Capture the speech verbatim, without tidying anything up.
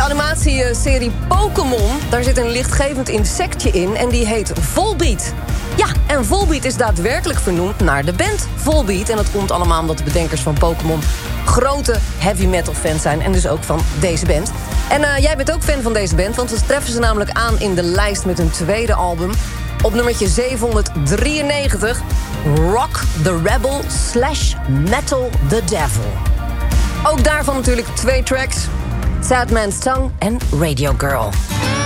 animatieserie Pokémon, daar zit een lichtgevend insectje in en die heet Volbeat. Ja, en Volbeat is daadwerkelijk vernoemd naar de band Volbeat. En dat komt allemaal omdat de bedenkers van Pokémon grote heavy metal fans zijn. En dus ook van deze band. En uh, jij bent ook fan van deze band, want we treffen ze namelijk aan in de lijst met hun tweede album. Op nummertje zevenhonderddrieënnegentig, Rock the Rebel slash Metal the Devil. Ook daarvan natuurlijk twee tracks, Sad Man's Tongue en Radio Girl.